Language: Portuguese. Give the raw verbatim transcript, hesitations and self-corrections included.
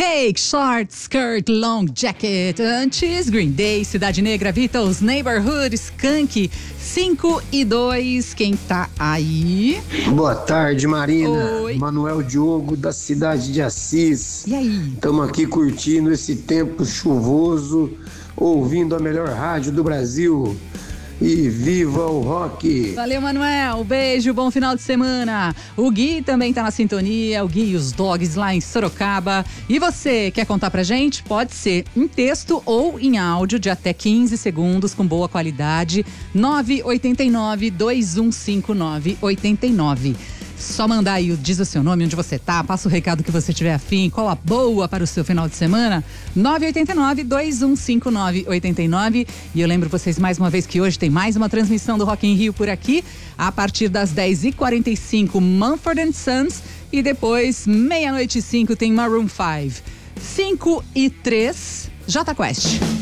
Cake, Short Skirt, Long Jacket. Antes, Green Day, Cidade Negra, Beatles, Neighborhood, Skank. cinco e dois, quem tá aí? Boa tarde, Marina. Oi. Manuel Diogo, da cidade de Assis. E aí? Estamos aqui curtindo esse tempo chuvoso, ouvindo a melhor rádio do Brasil. E viva o rock! Valeu, Manuel. Beijo, bom final de semana. O Gui também tá na sintonia, o Gui e os dogs lá em Sorocaba. E você, quer contar pra gente? Pode ser em texto ou em áudio de até quinze segundos, com boa qualidade. nove oito nove, dois um cinco nove, oito nove. Só mandar aí, diz o seu nome, onde você tá, passa o recado que você tiver afim, qual a boa para o seu final de semana. nove oito nove, dois um cinco nove, oito nove. E eu lembro vocês mais uma vez que hoje tem mais uma transmissão do Rock in Rio por aqui. A partir das dez e quarenta e cinco, Mumford and Sons. E depois, meia-noite e cinco, tem Maroon cinco. cinco e três, Jota Quest.